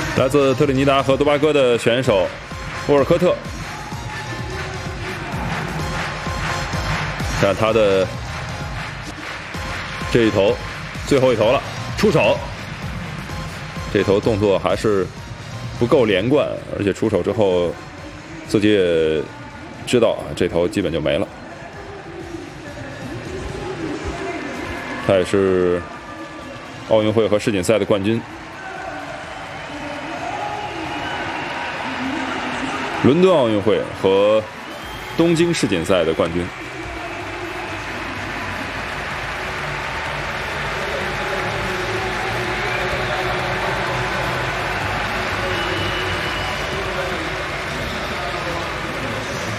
来自特立尼达和多巴哥的选手沃尔科特，看他的这一投，最后一投了，出手。这投动作还是不够连贯，而且出手之后自己也知道这投基本就没了。他也是奥运会和世锦赛的冠军。伦敦奥运会和东京世锦赛的冠军。